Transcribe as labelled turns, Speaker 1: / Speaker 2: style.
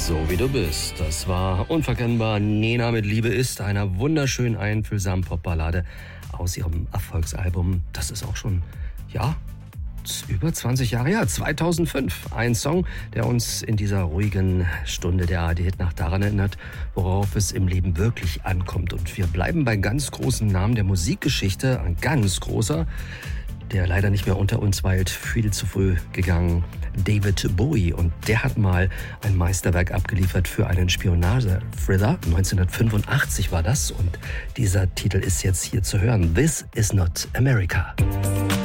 Speaker 1: So wie du bist. Das war unverkennbar Nena mit Liebe ist, einer wunderschön einfühlsamen Popballade aus ihrem Erfolgsalbum. Das ist auch schon, ja, über 20 Jahre her, 2005. Ein Song, der uns in dieser ruhigen Stunde der ARD-Hit-Nacht daran erinnert, worauf es im Leben wirklich ankommt. Und wir bleiben bei ganz großen Namen der Musikgeschichte. Ein ganz großer, der leider nicht mehr unter uns weilt, viel zu früh gegangen, David Bowie. Und der hat mal ein Meisterwerk abgeliefert für einen Spionage-Thriller. 1985 war das. Und dieser Titel ist jetzt hier zu hören. This is not America.